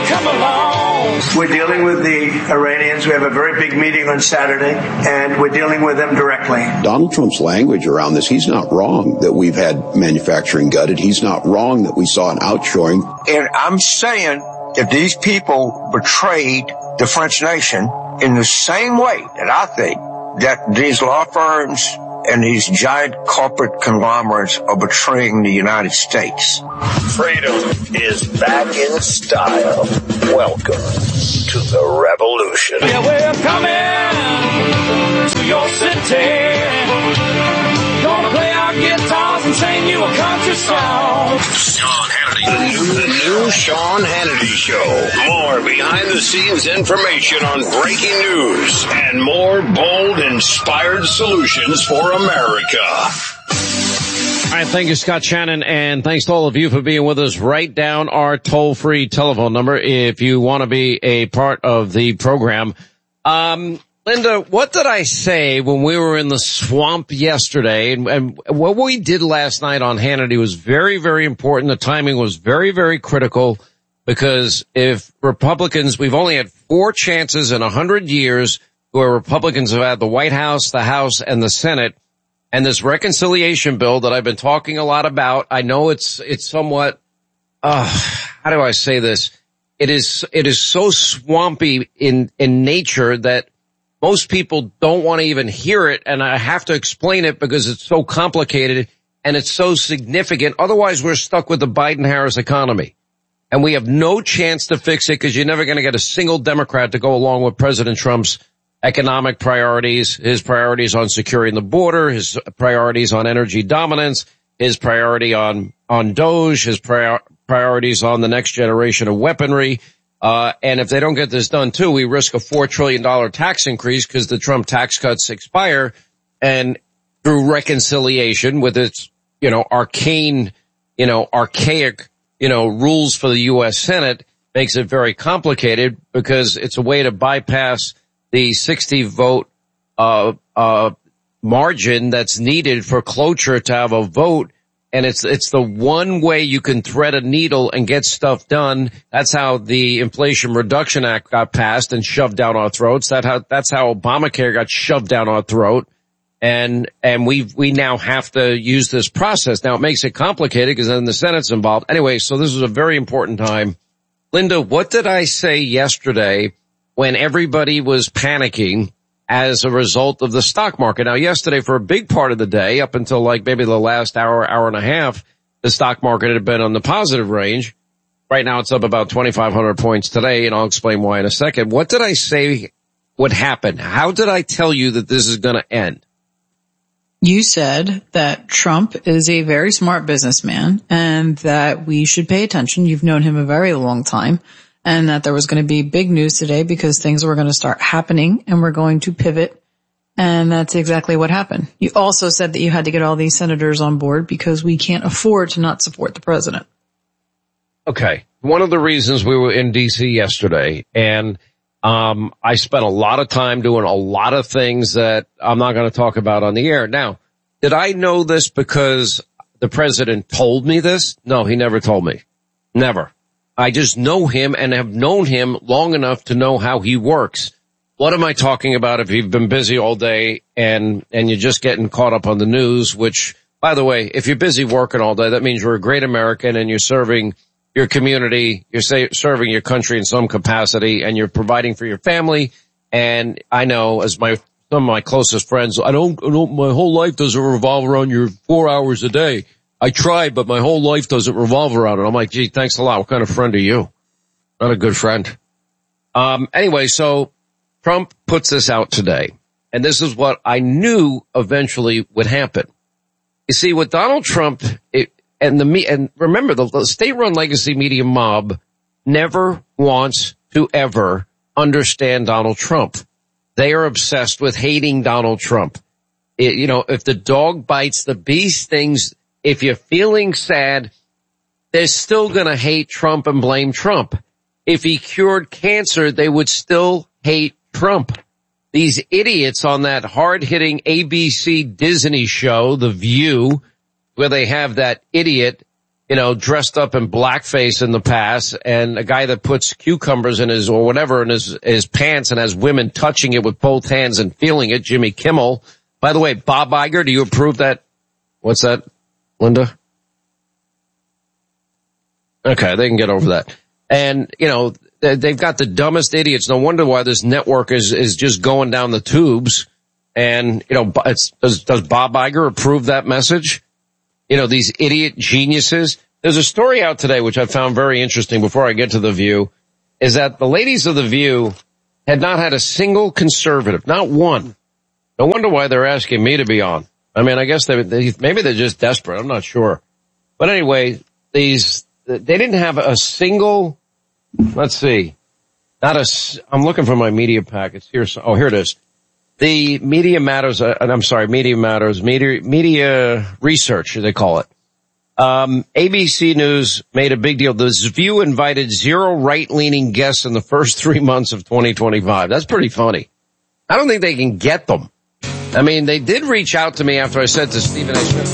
come along. We're dealing with the Iranians. We have a very big meeting on Saturday, and we're dealing with them directly. Donald Trump's language around this, he's not wrong that we've had manufacturing gutted. He's not wrong that we saw an outshoring. And I'm saying that these people betrayed the French nation in the same way that I think that these law firms and these giant corporate conglomerates are betraying the United States. Freedom is back in style. Welcome to the revolution. Yeah, we're coming to your city. Gonna play our guitars and sing you a country song. Sean Hannity. The new Sean Hannity Show. More behind-the-scenes information on breaking news and more bold, inspired solutions for America. All right, thank you, Scott Shannon, and thanks to all of you for being with us. Write down our toll-free telephone number if you want to be a part of the program. Linda, what did I say when we were in the swamp yesterday? And what we did last night on Hannity was very, very important. The timing was very, very critical, because if Republicans, we've only had 4 chances in 100 years where Republicans have had the White House, the House, and the Senate. And this reconciliation bill that I've been talking a lot about, I know it's somewhat, how do I say this? It is so swampy in nature that most people don't want to even hear it, and I have to explain it because it's so complicated and it's so significant. Otherwise, we're stuck with the Biden-Harris economy, and we have no chance to fix it because you're never going to get a single Democrat to go along with President Trump's economic priorities, his priorities on securing the border, his priorities on energy dominance, his priority on DOGE, his priorities on the next generation of weaponry. And if they don't get this done too, we risk a $4 trillion tax increase because the Trump tax cuts expire, and through reconciliation with its, arcaic, rules for the U.S. Senate makes it very complicated because it's a way to bypass the 60 vote, margin that's needed for cloture to have a vote. And it's the one way you can thread a needle and get stuff done. That's how the Inflation Reduction Act got passed and shoved down our throats. That's how Obamacare got shoved down our throat. And we now have to use this process. Now it makes it complicated because then the Senate's involved. Anyway, so this is a very important time. Linda, what did I say yesterday when everybody was panicking as a result of the stock market? Now, yesterday, for a big part of the day, up until like maybe the last hour and a half, the stock market had been on the positive range. Right now, it's up about 2,500 points today, and I'll explain why in a second. What did I say would happen? How did I tell you that this is going to end? You said that Trump is a very smart businessman and that we should pay attention. You've known him a very long time. And that there was going to be big news today because things were going to start happening and we're going to pivot. And that's exactly what happened. You also said that you had to get all these senators on board because we can't afford to not support the president. Okay. One of the reasons we were in D.C. yesterday, and I spent a lot of time doing a lot of things that I'm not going to talk about on the air. Now, did I know this because the president told me this? No, he never told me. Never. I just know him and have known him long enough to know how he works. What am I talking about if you've been busy all day and you're just getting caught up on the news, which, by the way, if you're busy working all day, that means you're a great American and you're serving your community, you're serving your country in some capacity, and you're providing for your family. And I know, as some of my closest friends, my whole life doesn't revolve around your 4 hours a day. I tried, but my whole life doesn't revolve around it. I'm like, gee, thanks a lot. What kind of friend are you? Not a good friend. Anyway, so Trump puts this out today, and this is what I knew eventually would happen. You see, with Donald Trump, and remember, the state-run legacy media mob never wants to ever understand Donald Trump. They are obsessed with hating Donald Trump. If the dog bites, the bee stings. If you're feeling sad, they're still going to hate Trump and blame Trump. If he cured cancer, they would still hate Trump. These idiots on that hard-hitting ABC Disney show, The View, where they have that idiot dressed up in blackface in the past, and a guy that puts cucumbers in his pants and has women touching it with both hands and feeling it, Jimmy Kimmel. By the way, Bob Iger, do you approve that? What's that, Linda? Okay, they can get over that. And, they've got the dumbest idiots. No wonder why this network is just going down the tubes. And, does Bob Iger approve that message? These idiot geniuses. There's a story out today, which I found very interesting before I get to The View, is that the ladies of The View had not had a single conservative, not one. No wonder why they're asking me to be on. I mean, I guess maybe they're just desperate. I'm not sure. But anyway, they didn't have a single, let's see, I'm looking for my media packets here. Oh, here it is. The Media Matters, Media Research, they call it. ABC News made a big deal. The View invited 0 right-leaning guests in the first 3 months of 2025. That's pretty funny. I don't think they can get them. I mean, they did reach out to me after I said to Stephen A. Smith,